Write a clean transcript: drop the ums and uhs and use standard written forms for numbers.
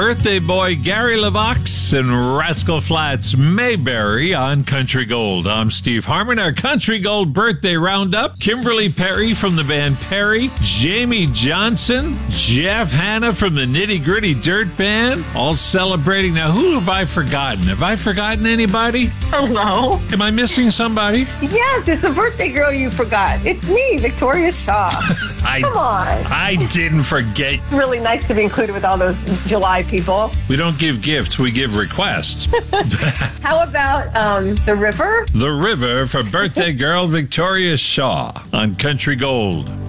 Birthday Boy Gary LaVox and Rascal Flatts Mayberry on Country Gold. I'm Steve Harmon. Our Country Gold birthday roundup. Kimberly Perry from the band Perry. Jamie Johnson. Jeff Hanna from the Nitty Gritty Dirt Band. All celebrating. Now, who have I forgotten? Have I forgotten anybody? Hello. Am I missing somebody? Yes, it's the birthday girl you forgot. It's me, Victoria Shaw. Come on. I didn't forget. Really nice to be included with all those July people. We don't give gifts, we give requests. How about The River? The River for birthday girl Victoria Shaw on Country Gold.